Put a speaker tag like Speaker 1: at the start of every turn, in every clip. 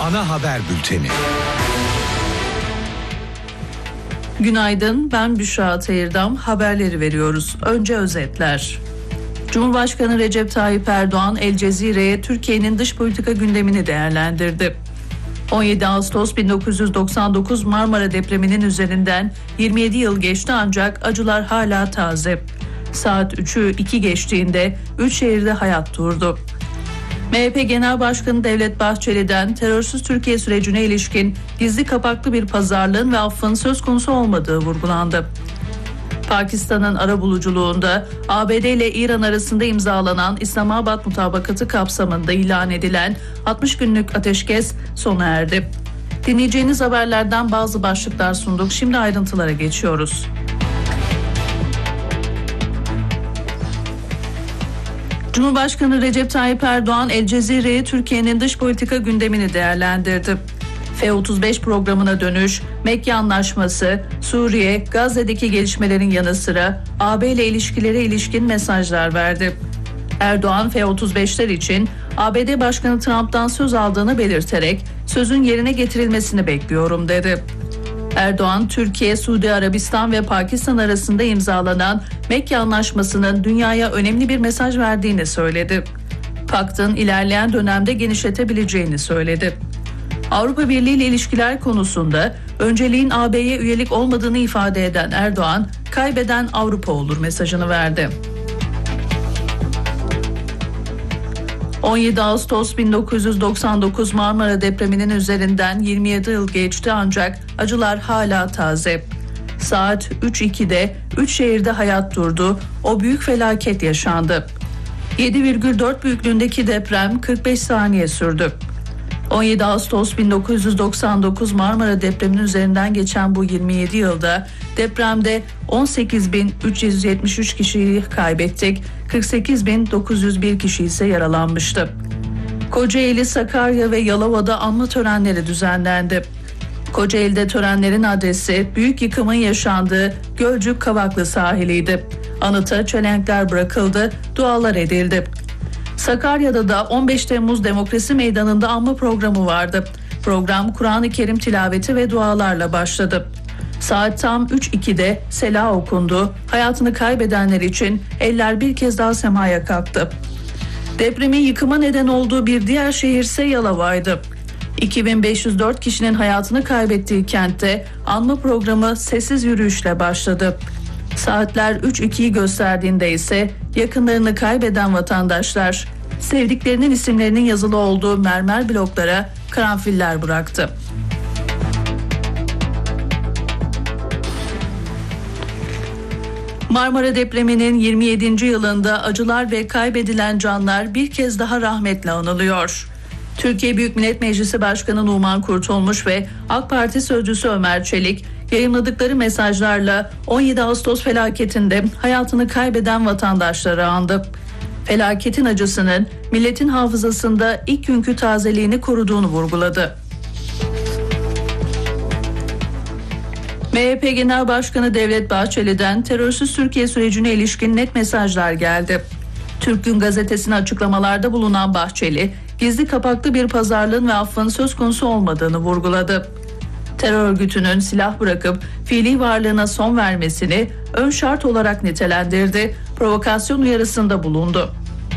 Speaker 1: Ana haber bülteni.
Speaker 2: Günaydın, ben Büşra Atayırdam. Haberleri veriyoruz. Önce özetler. Cumhurbaşkanı Recep Tayyip Erdoğan, El Cezire'ye Türkiye'nin dış politika gündemini değerlendirdi. 17 Ağustos 1999 Marmara depreminin üzerinden 27 yıl geçti ancak acılar hala taze. Saat 3'ü 2 geçtiğinde 3 şehirde hayat durdu. MHP Genel Başkanı Devlet Bahçeli'den terörsüz Türkiye sürecine ilişkin gizli kapaklı bir pazarlığın ve affın söz konusu olmadığı vurgulandı. Pakistan'ın arabuluculuğunda ABD ile İran arasında imzalanan İslamabad Mutabakatı kapsamında ilan edilen 60 günlük ateşkes sona erdi. Dinleyeceğiniz haberlerden bazı başlıklar sunduk. Şimdi ayrıntılara geçiyoruz. Cumhurbaşkanı Recep Tayyip Erdoğan, El Cezire'ye Türkiye'nin dış politika gündemini değerlendirdi. F-35 programına dönüş, Mekke Anlaşması, Suriye, Gazze'deki gelişmelerin yanı sıra AB ile ilişkilere ilişkin mesajlar verdi. Erdoğan, F-35'ler için ABD Başkanı Trump'tan söz aldığını belirterek sözün yerine getirilmesini bekliyorum dedi. Erdoğan, Türkiye, Suudi Arabistan ve Pakistan arasında imzalanan Mekke Anlaşması'nın dünyaya önemli bir mesaj verdiğini söyledi. Paktın ilerleyen dönemde genişletebileceğini söyledi. Avrupa Birliği ile ilişkiler konusunda önceliğin AB'ye üyelik olmadığını ifade eden Erdoğan, kaybeden Avrupa olur mesajını verdi. 17 Ağustos 1999 Marmara depreminin üzerinden 27 yıl geçti ancak acılar hala taze. Saat 3.02'de 3 şehirde hayat durdu, o büyük felaket yaşandı. 7,4 büyüklüğündeki deprem 45 saniye sürdü. 17 Ağustos 1999 Marmara depreminin üzerinden geçen bu 27 yılda depremde 18.373 kişiyi kaybettik, 48.901 kişi ise yaralanmıştı. Kocaeli, Sakarya ve Yalova'da anma törenleri düzenlendi. Kocaeli'de törenlerin adresi büyük yıkımın yaşandığı Gölcük Kavaklı sahiliydi. Anıta çelenkler bırakıldı, dualar edildi. Sakarya'da da 15 Temmuz Demokrasi Meydanı'nda anma programı vardı. Program Kur'an-ı Kerim tilaveti ve dualarla başladı. Saat tam 3.02'de Sela okundu. Hayatını kaybedenler için eller bir kez daha semaya kalktı. Depremin yıkıma neden olduğu bir diğer şehirse Yalova'ydı. 2504 kişinin hayatını kaybettiği kentte anma programı sessiz yürüyüşle başladı. Saatler 3.02'yi gösterdiğinde ise yakınlarını kaybeden vatandaşlar sevdiklerinin isimlerinin yazılı olduğu mermer bloklara karanfiller bıraktı. Marmara depreminin 27. yılında acılar ve kaybedilen canlar bir kez daha rahmetle anılıyor. Türkiye Büyük Millet Meclisi Başkanı Numan Kurtulmuş ve AK Parti Sözcüsü Ömer Çelik yayımladıkları mesajlarla 17 Ağustos felaketinde hayatını kaybeden vatandaşları andı. Felaketin acısının milletin hafızasında ilk günkü tazeliğini koruduğunu vurguladı. MHP Genel Başkanı Devlet Bahçeli'den terörsüz Türkiye sürecine ilişkin net mesajlar geldi. Türk Gün Gazetesi'ne açıklamalarda bulunan Bahçeli, gizli kapaklı bir pazarlığın ve affın söz konusu olmadığını vurguladı. Terör örgütünün silah bırakıp fiili varlığına son vermesini ön şart olarak nitelendirdi, provokasyon uyarısında bulundu.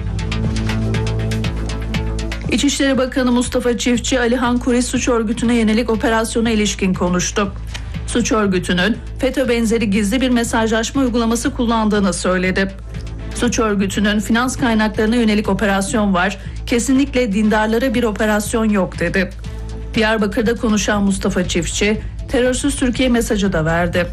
Speaker 2: İçişleri Bakanı Mustafa Çiftçi, Alihan Kuriş suç örgütüne yönelik operasyona ilişkin konuştu. Suç örgütünün FETÖ benzeri gizli bir mesajlaşma uygulaması kullandığını söyledi. Suç örgütünün finans kaynaklarına yönelik operasyon var, kesinlikle dindarlara bir operasyon yok dedi. Diyarbakır'da konuşan Mustafa Çiftçi, terörsüz Türkiye mesajı da verdi.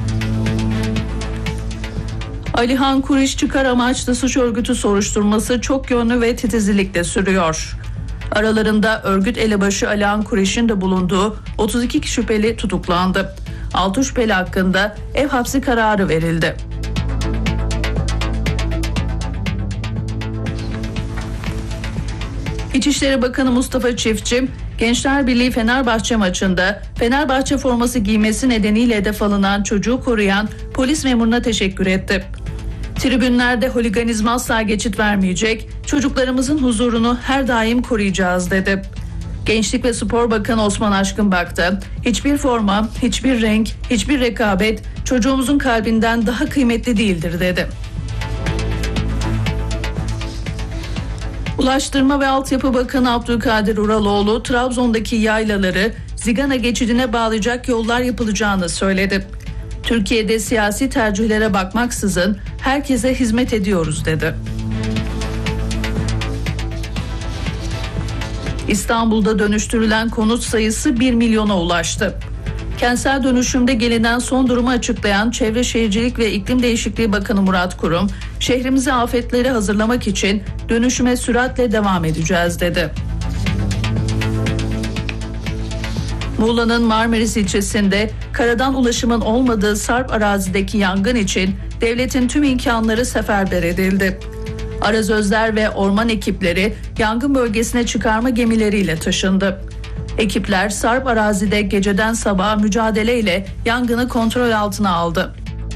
Speaker 2: Alihan Kuriş çıkar amaçlı suç örgütü soruşturması çok yönlü ve titizlikle sürüyor. Aralarında örgüt elebaşı Alihan Kuriş'in de bulunduğu 32 şüpheli tutuklandı. 6 şüpheli hakkında ev hapsi kararı verildi. İçişleri Bakanı Mustafa Çiftçi, Gençler Birliği Fenerbahçe maçında Fenerbahçe forması giymesi nedeniyle hedef alınan çocuğu koruyan polis memuruna teşekkür etti. Tribünlerde holiganizma asla geçit vermeyecek, çocuklarımızın huzurunu her daim koruyacağız dedi. Gençlik ve Spor Bakanı Osman Aşkınbak da hiçbir forma, hiçbir renk, hiçbir rekabet çocuğumuzun kalbinden daha kıymetli değildir dedi. Ulaştırma ve Altyapı Bakanı Abdülkadir Uraloğlu, Trabzon'daki yaylaları Zigana geçidine bağlayacak yollar yapılacağını söyledi. Türkiye'de siyasi tercihlere bakmaksızın herkese hizmet ediyoruz dedi. İstanbul'da dönüştürülen konut sayısı 1 milyona ulaştı. Kentsel dönüşümde gelinen son durumu açıklayan Çevre Şehircilik ve İklim Değişikliği Bakanı Murat Kurum, şehrimizi afetlere hazırlamak için dönüşüme süratle devam edeceğiz dedi. Muğla'nın Marmaris ilçesinde karadan ulaşımın olmadığı sarp arazideki yangın için devletin tüm imkanları seferber edildi. Arazözler ve orman ekipleri yangın bölgesine çıkarma gemileriyle taşındı. Ekipler sarp arazide geceden sabaha mücadeleyle yangını kontrol altına aldı.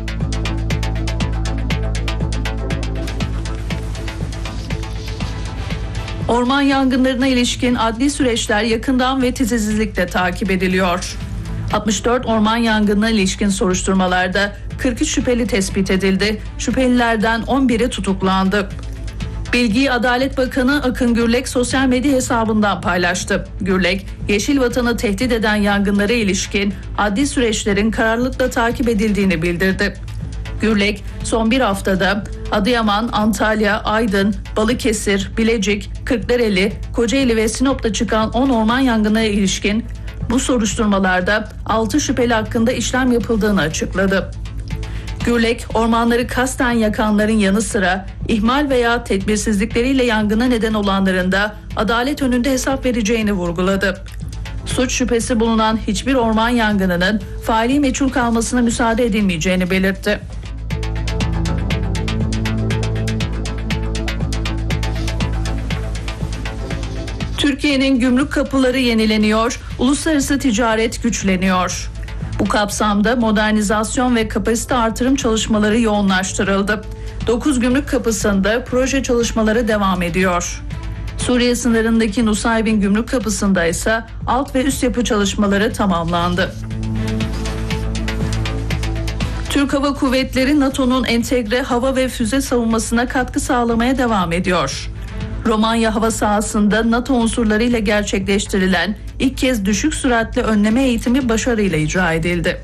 Speaker 2: Orman yangınlarına ilişkin adli süreçler yakından ve titizlikle takip ediliyor. 64 orman yangınına ilişkin soruşturmalarda 43 şüpheli tespit edildi. Şüphelilerden 11'i tutuklandı. Bilgiyi Adalet Bakanı Akın Gürlek sosyal medya hesabından paylaştı. Gürlek, Yeşil Vatan'ı tehdit eden yangınlara ilişkin adli süreçlerin kararlılıkla takip edildiğini bildirdi. Gürlek, son bir haftada Adıyaman, Antalya, Aydın, Balıkesir, Bilecik, Kırklareli, Kocaeli ve Sinop'ta çıkan 10 orman yangınına ilişkin bu soruşturmalarda 6 şüpheli hakkında işlem yapıldığını açıkladı. Gürlek, ormanları kasten yakanların yanı sıra ihmal veya tedbirsizlikleriyle yangına neden olanların da adalet önünde hesap vereceğini vurguladı. Suç şüphesi bulunan hiçbir orman yangınının faili meçhul kalmasına müsaade edilmeyeceğini belirtti. Türkiye'nin gümrük kapıları yenileniyor, uluslararası ticaret güçleniyor. Bu kapsamda modernizasyon ve kapasite artırım çalışmaları yoğunlaştırıldı. 9 gümrük kapısında proje çalışmaları devam ediyor. Suriye sınırındaki Nusaybin Gümrük Kapısı'nda ise alt ve üst yapı çalışmaları tamamlandı. Türk Hava Kuvvetleri NATO'nun entegre hava ve füze savunmasına katkı sağlamaya devam ediyor. Romanya hava sahasında NATO unsurlarıyla gerçekleştirilen ilk kez düşük süratli önleme eğitimi başarıyla icra edildi.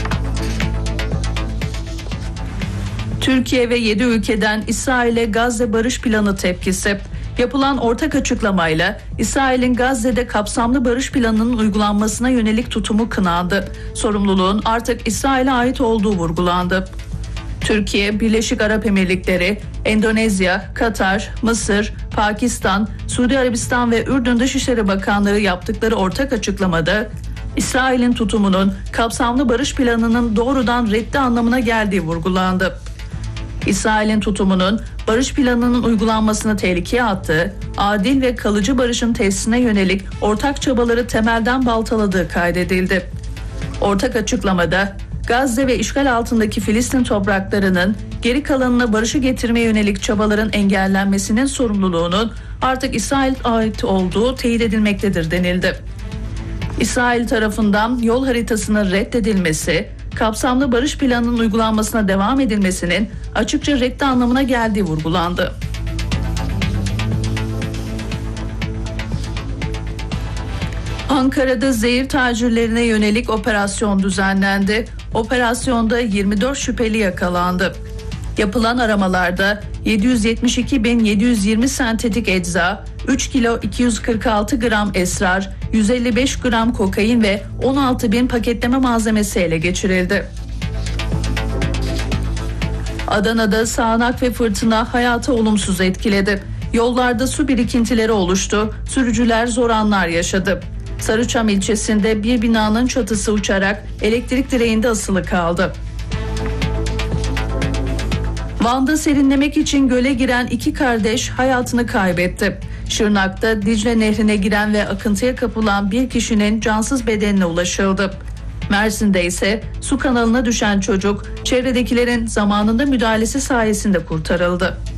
Speaker 2: Türkiye ve 7 ülkeden İsrail'e Gazze barış planı tepkisi. Yapılan ortak açıklamayla İsrail'in Gazze'de kapsamlı barış planının uygulanmasına yönelik tutumu kınandı. Sorumluluğun artık İsrail'e ait olduğu vurgulandı. Türkiye, Birleşik Arap Emirlikleri, Endonezya, Katar, Mısır, Pakistan, Suudi Arabistan ve Ürdün Dışişleri Bakanları yaptıkları ortak açıklamada İsrail'in tutumunun kapsamlı barış planının doğrudan reddi anlamına geldiği vurgulandı. İsrail'in tutumunun barış planının uygulanmasını tehlikeye attığı, adil ve kalıcı barışın tesisine yönelik ortak çabaları temelden baltaladığı kaydedildi. Ortak açıklamada Gazze ve işgal altındaki Filistin topraklarının geri kalanına barışı getirmeye yönelik çabaların engellenmesinin sorumluluğunun artık İsrail'e ait olduğu teyit edilmektedir denildi. İsrail tarafından yol haritasının reddedilmesi, kapsamlı barış planının uygulanmasına devam edilmesinin açıkça reddi anlamına geldiği vurgulandı. Ankara'da zehir tacirlerine yönelik operasyon düzenlendi. Operasyonda 24 şüpheli yakalandı. Yapılan aramalarda 772.720 sentetik ecza, 3 kilo 246 gram esrar, 155 gram kokain ve 16.000 paketleme malzemesi ele geçirildi. Adana'da sağanak ve fırtına hayatı olumsuz etkiledi. Yollarda su birikintileri oluştu, sürücüler zor anlar yaşadı. Sarıçam ilçesinde bir binanın çatısı uçarak elektrik direğinde asılı kaldı. Van'da serinlemek için göle giren 2 kardeş hayatını kaybetti. Şırnak'ta Dicle Nehri'ne giren ve akıntıya kapılan bir kişinin cansız bedenine ulaşıldı. Mersin'de ise su kanalına düşen çocuk çevredekilerin zamanında müdahalesi sayesinde kurtarıldı.